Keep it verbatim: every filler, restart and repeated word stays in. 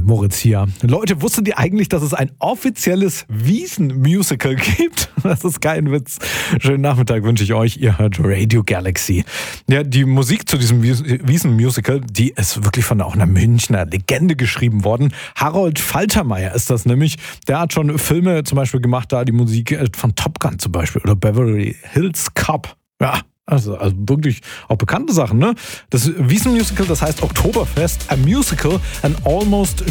Moritz hier. Leute, wusstet ihr eigentlich, dass es ein offizielles Wiesen-Musical gibt? Das ist kein Witz. Schönen Nachmittag wünsche ich euch. Ihr hört Radio Galaxy. Ja, die Musik zu diesem Wiesen-Musical, die ist wirklich von auch einer Münchner Legende geschrieben worden. Harold Faltermeier ist das nämlich. Der hat schon Filme zum Beispiel gemacht, da die Musik von Top Gun zum Beispiel oder Beverly Hills Cop. Ja, Also, also wirklich auch bekannte Sachen, ne? Das Wiesen-Musical, das heißt Oktoberfest, a musical, an almost